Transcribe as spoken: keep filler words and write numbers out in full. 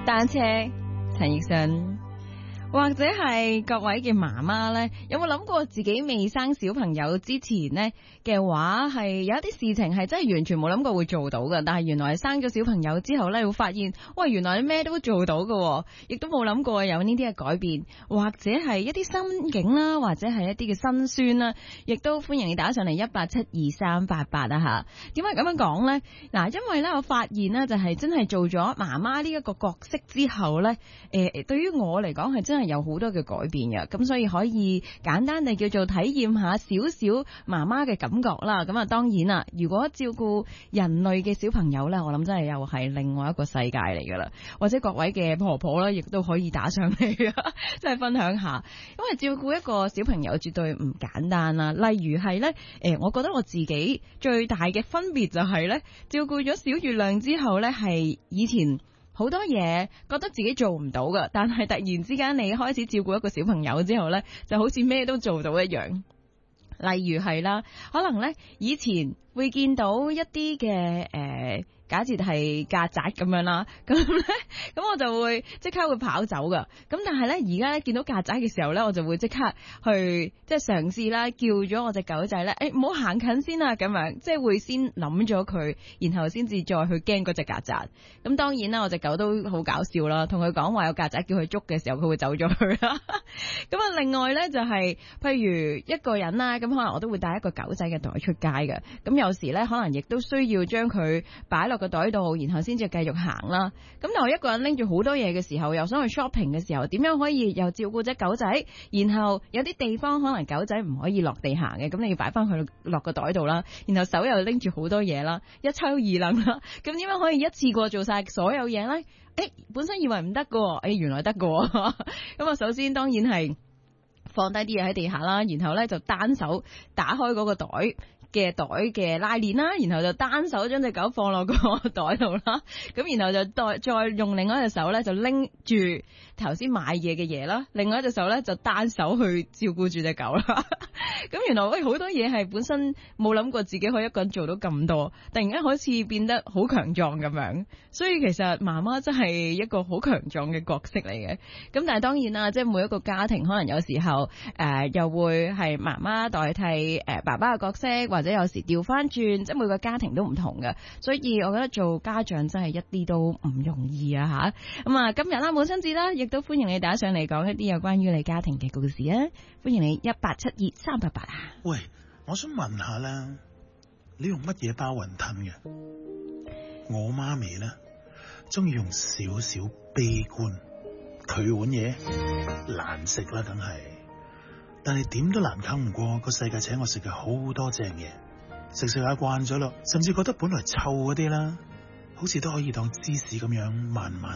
單車，陳奕迅。或者係各位嘅媽媽呢，有冇諗過自己未生小朋友之前呢嘅話，係有一啲事情係真係完全冇諗過會做到嘅，但係原來生咗小朋友之後呢，會發現，喂，原來你咩都做到嘅，亦都冇諗過有呢啲嘅改變，或者係一啲心境啦，或者係一啲嘅辛酸啦，亦都歡迎你打上嚟一八七二三八八啊吓。點解咁樣講呢？嗱，因為呢，我發現呢，就係真係做咗媽媽呢一個角色之後呢，誒、呃，對於我嚟講係真係有好多嘅改變嘅，咁所以可以簡單地叫做體驗下少少媽媽嘅感覺啦。咁啊，當然啦，如果照顧人類嘅小朋友呢，我諗真係又係另外一個世界嚟噶啦。或者各位嘅婆婆呢，亦都可以打上嚟啊，即係分享下。因為照顧一個小朋友絕對唔簡單啦。例如係呢，誒，我覺得我自己最大嘅分別就係呢，照顧咗小月亮之後呢，係以前好多嘢覺得自己做唔到㗎，但係突然之間你開始照顧一個小朋友之後呢，就好似咩都做到一樣。例如係啦，可能呢以前會見到一啲嘅誒假設係曱甴咁樣啦，咁咧咁我就會即刻會跑走噶。咁但係咧而家咧見到曱甴嘅時候咧，我就會即刻去即係嘗試啦，叫咗我隻狗仔咧，誒唔好行近先啊，咁樣即係會先諗咗佢，然後先至再去驚嗰隻曱甴。咁當然啦，我隻狗都好搞笑啦，同佢講話有曱甴叫佢捉嘅時候，佢會走咗去啦。咁啊，另外咧就係、是、譬如一個人啦，咁可能我都會帶一個狗仔嘅袋出街嘅。咁有時咧可能亦都需要將佢擺落個袋度，然後先至繼續行啦。咁但我一個人拎住好多嘢嘅時候，又想去 shopping 嘅時候，點樣可以又照顧隻狗仔？然後有啲地方可能狗仔唔可以落地行嘅，咁你要擺翻佢落個袋度啦。然後手又拎住好多嘢啦，一抽二掕啦。咁點樣可以一次過做晒所有嘢呢？誒，本身以為唔得㗎，誒，原來得㗎。咁啊，首先當然係放低啲嘢喺地下啦，然後咧就單手打開嗰個袋嘅袋嘅拉鏈啦，然後就單手將隻狗放落個袋度啦，咁然後就再再用另外一隻手咧就拎住頭先買嘢嘅嘢啦，另外一隻手咧就單手去照顧住隻狗啦。咁原來喂好多嘢係本身冇諗過自己可以一個人做到咁多，突然間好似變得好強壯咁樣。所以其實媽媽真係一個好強壯嘅角色嚟嘅。咁但係當然啦，即係每一個家庭可能有時候誒、呃、又會係媽媽代替誒爸爸嘅角色，或者有時調翻轉，即係每個家庭都唔同嘅。所以我覺得做家長真係一啲都唔容易啊吓。咁啊今日啦母親節啦，亦都歡迎你打上嚟講一啲有關於你家庭嘅故事啊！歡迎你一八七二三八八啊！ 喂，我想問下啦，你用乜嘢包雲吞嘅？我媽咪咧中意用少少悲觀，佢碗嘢難食啦，梗係，但係點都難啃唔過個世界請我食嘅好多正嘢，食食下慣咗咯，甚至覺得本來臭嗰啲啦，好似都可以當芝士咁樣慢慢